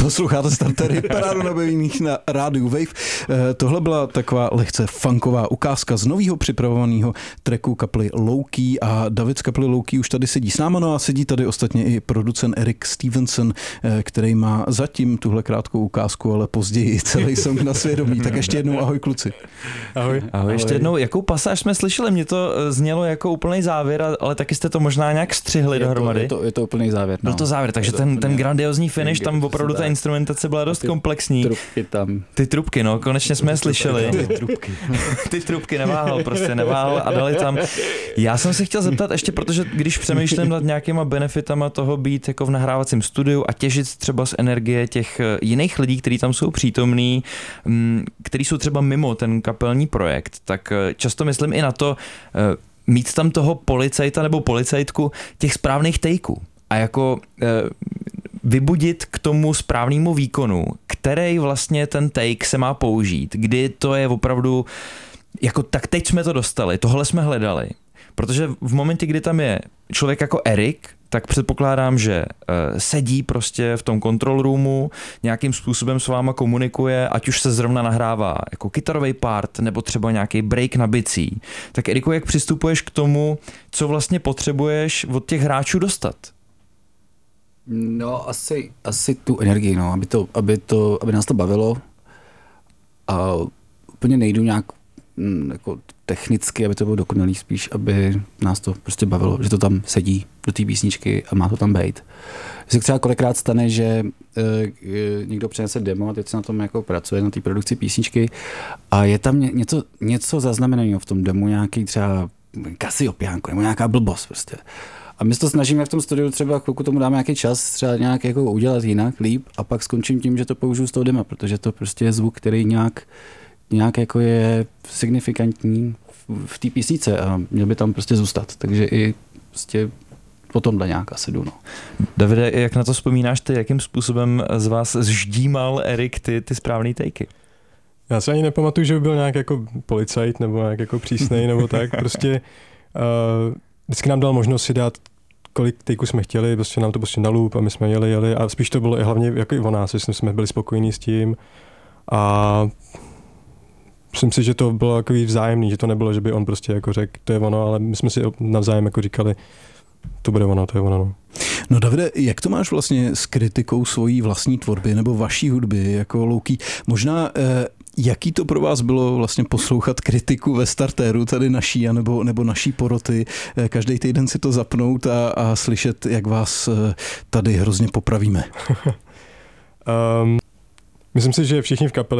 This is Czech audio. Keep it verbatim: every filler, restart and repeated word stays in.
Posloucháte Startery, parádu nabavených na rádiu Wave. Tohle byla taková lehce funková ukázka z nového připravovaného tracku kapely Lowkey a David z kapely Lowkey už tady sedí s náma, no a sedí tady ostatně i producent Eric Stevenson, který má zatím tuhle krátkou ukázku, ale později celý song na svědomí. Tak ještě jednou ahoj kluci. Ahoj. Ahoj. Ještě jednou, jakou pasáž jsme slyšeli? Mně to znělo jako úplný závěr, ale taky jste to možná nějak střihli je dohromady. To, je, to, je to úplný závěr. No. Byl to závěr, takže ten, ten grandiozní finish, tam opravdu ta instrumentace byla dost ty komplexní. Trubky tam. Ty trubky, no, konečně jsme je slyšeli. Ty trubky. Ty trubky neváhal, prostě neváhal a dali tam. Já jsem se chtěl zeptat ještě, protože když přemýšlím nad nějakýma benefitama toho být jako v nahrávacím studiu a těžit třeba z energie těch jiných lidí, kteří tam jsou přítomní, kteří jsou třeba mimo ten kapelní projekt, tak často myslím i na to, mít tam toho policajta nebo policajtku těch správných takeů a jako e, vybudit k tomu správnému výkonu, který vlastně ten take se má použít, kdy to je opravdu jako tak teď jsme to dostali, tohle jsme hledali, protože v momentě, kdy tam je člověk jako Erik, tak předpokládám, že uh, sedí prostě v tom control roomu, nějakým způsobem s váma komunikuje, ať už se zrovna nahrává jako kytarový part, nebo třeba nějaký break na bicí. Tak Eriku, jak přistupuješ k tomu, co vlastně potřebuješ od těch hráčů dostat? No, asi, asi tu energii, no, aby, to, aby, to, aby nás to bavilo. A úplně nejdu nějak mm, jako technicky, aby to bylo dokonalý, spíš, aby nás to prostě bavilo, že to tam sedí do té písničky a má to tam být. Se třeba kolikrát stane, že e, někdo přinese demo a teď se na tom jako pracuje, na té produkci písničky a je tam ně, něco, něco zaznamenaného v tom demo, nějaký třeba Kasiopiánko nebo nějaká blbost prostě. A my se to snažíme v tom studiu třeba, pokud tomu dáme nějaký čas, třeba nějak jako udělat jinak, líp a pak skončím tím, že to použiju z toho dema, protože to prostě je zvuk, který nějak nějak jako je signifikantní v té písnice a měl by tam prostě zůstat. Takže i prostě po tomhle nějak asi jdu. No. Davide, jak na to vzpomínáš ty, jakým způsobem z vás zždímal Erik ty, ty správný takey? Já se ani nepamatuju, že by byl nějak jako policajt nebo nějak jako přísnej nebo tak. Prostě uh, vždycky nám dal možnost si dát, kolik takeů jsme chtěli, prostě nám to prostě na loop a my jsme jeli, jeli a spíš to bylo i hlavně jako i o nás, že jsme byli spokojení s tím a myslím si, že to bylo takový vzájemný, že to nebylo, že by on prostě jako řekl, to je ono, ale my jsme si navzájem jako říkali, to bude ono, to je ono. No. No Davide, jak to máš vlastně s kritikou svojí vlastní tvorby nebo vaší hudby jako Lowkey? Možná eh, jaký to pro vás bylo vlastně poslouchat kritiku ve Starteru tady naší, nebo, nebo naší poroty, eh, každý týden si to zapnout a, a slyšet, jak vás eh, tady hrozně popravíme? um, myslím si, že všichni v kapele